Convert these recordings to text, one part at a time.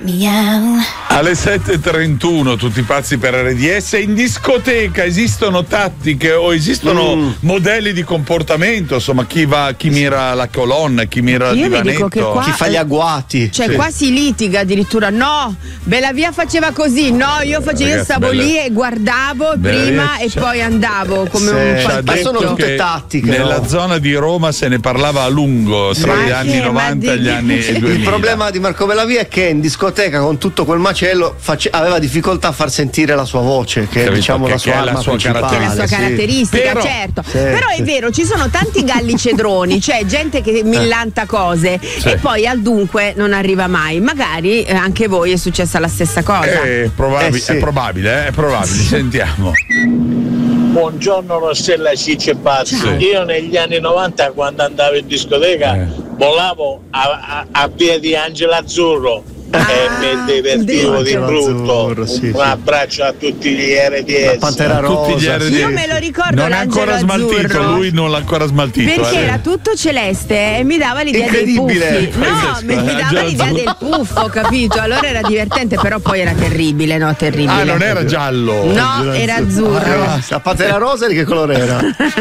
Miau. Alle 7.31 tutti pazzi per RDS. In discoteca esistono tattiche o esistono modelli di comportamento? Insomma, chi mira la colonna, chi mira il divanetto, dico che qua, chi fa gli agguati. Cioè qua si litiga addirittura. No, Bellavia faceva così. No, io stavo lì e guardavo prima e poi andavo come un ma sono tutte tattiche. Nella zona di Roma se ne parlava a lungo tra gli anni 90 e gli anni 2000. Il problema di Marco Bellavia è che in discoteca con tutto quel macello aveva difficoltà a far sentire la sua voce, che è diciamo la sua arma principale, la sua caratteristica, certo. Però è vero, ci sono tanti galli cedroni, cioè gente che millanta cose e poi al dunque non arriva mai. Magari anche voi è successa la stessa cosa. È probabile. Sentiamo. Buongiorno Rossella Cicce Pazzi. Io negli anni 90 quando andavo in discoteca volavo a via di Angelo Azzurro e mi divertivo di brutto. Un abbraccio a tutti gli RDS. Pantera Rosa. Io me lo ricordo. Non è ancora smaltito, lui non l'ha ancora smaltito. Perché era tutto celeste e mi dava l'idea dei puffi. No, mi dava l'idea del puffo, capito? Allora era divertente, però poi era terribile, no? Terribile. Ah, non era giallo. No, era azzurro. La Pantera Rosa di che colore era?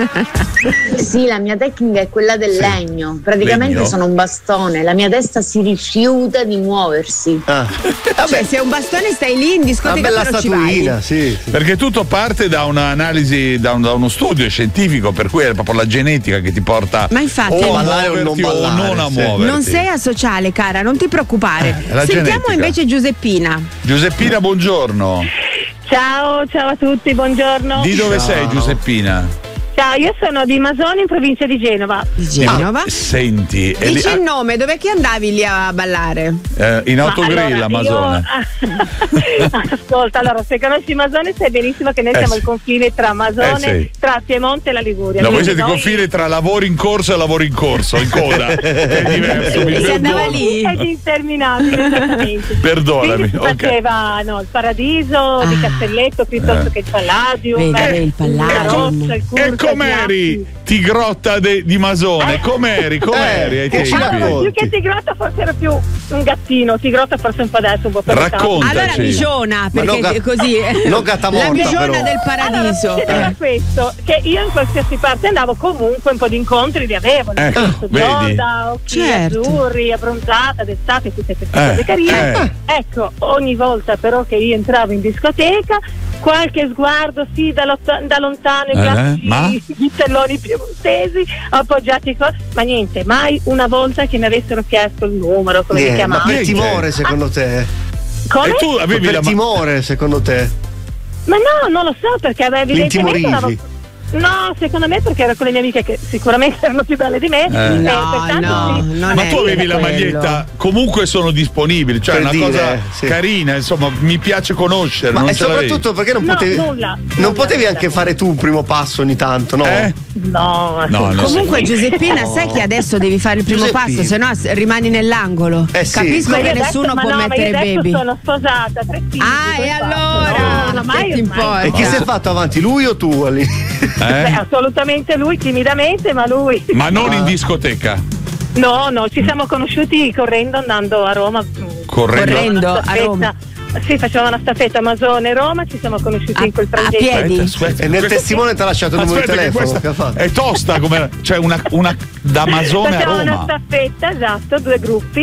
Sì, la mia tecnica è quella del legno. Praticamente sono un bastone, la mia testa si rifiuta di muoversi. Cioè, se un bastone stai lì in discoteca, una bella però statuina, ci vai. sì. Perché tutto parte da un'analisi, da uno studio scientifico, per cui è proprio la genetica che ti porta Ma infatti, o a muoverti o non a muoverti. Non sei asociale, cara, non ti preoccupare. Sentiamo genetica. invece Giuseppina. Giuseppina, buongiorno. Ciao a tutti, buongiorno. Di dove sei, Giuseppina? Ciao, io sono di Masone in provincia di Genova. Senti, dici il nome, dov'è che andavi lì a ballare? In autogrill a Masone. Ascolta, allora, se conosci Masone sai benissimo che noi siamo al confine tra Masone, tra Piemonte e la Liguria. No, voi siete il confine tra lavori in corso e lavori in corso, in coda. È diverso. Si andava lì. È interminabile, esattamente. Perdonami. Quindi si faceva il Paradiso di Castelletto piuttosto che il Palladium. Il Palladium. Il Curso. Com'eri Tigrotta di Masone? Com'eri ai tempi? Più che Tigrotta forse era più un gattino, Tigrotta forse un po' adesso, un po' per raccontaci. Allora Migiona, perché così non Gattamorta, la Migiona però. del Paradiso. Allora, questo, che io in qualsiasi parte andavo comunque un po' di incontri li avevo, bionda, occhi azzurri, abbronzata, d'estate, tutte queste cose carine. Ecco, ogni volta però che io entravo in discoteca qualche sguardo da lontano, i classici vitelloni piemontesi appoggiati ma niente, mai una volta che mi avessero chiesto il numero, come si chiamava. Ma per timore secondo te? Come? E tu avevi timore secondo te? Ma no, non lo so, perché evidentemente no, secondo me perché ero con le mie amiche che sicuramente erano più belle di me. Ma tu avevi la maglietta, comunque sono disponibili, cioè per una cosa carina, insomma, mi piace conoscere. Ma non e soprattutto perché non potevi non potevi anche fare tu un primo passo ogni tanto, no? No. Comunque Giuseppina, sai che adesso devi fare il primo passo, se no rimani nell'angolo. Capisco che nessuno può mettere baby. Sono sposata, 3 figli. E allora che ti importa? E chi si è fatto avanti, lui o tu lì? Assolutamente lui, timidamente, ma lui. Ma non in discoteca? No, ci siamo conosciuti correndo, andando a Roma. Correndo a Roma? Sì, facevamo una staffetta Masone-Roma, ci siamo conosciuti in quel tragitto. A piedi? E nel testimone ti ha lasciato il numero di telefono. È tosta come, cioè una da Masone a Roma. Una staffetta, esatto, 2 gruppi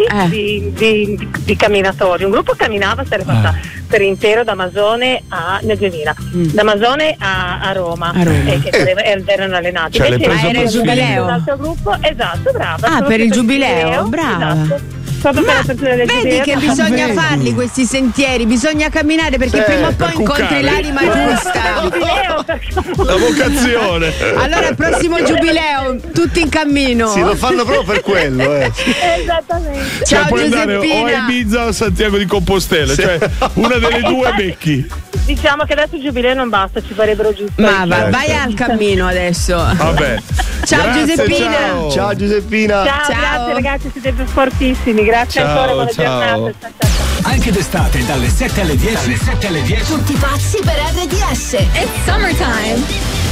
di camminatori. Un gruppo camminava, si era fatta per intero da Masone nel 2000, da Masone a Roma. Erano allenati. Cioè, era il giubileo. Un altro gruppo, esatto, brava. Per il giubileo, brava. Esatto. Vedi che bisogna farli questi sentieri, bisogna camminare perché prima o poi incontri l'anima giusta. La vocazione. Allora il prossimo giubileo tutti in cammino. Sì, lo fanno proprio per quello. Esattamente. Ciao puoi andare Giuseppina. o a Ibiza o a Santiago di Compostela, cioè una delle due becchi. Diciamo che adesso il giubileo non basta, ci farebbero giusto. Ma vai al cammino adesso. Vabbè. Ciao Grazie, Giuseppina. Ciao Giuseppina. Ciao, grazie ragazzi, siete fortissimi. Grazie ancora, buona giornata. Ciao. Anche d'estate dalle 7 alle 10. Tutti pazzi per RDS. It's summertime.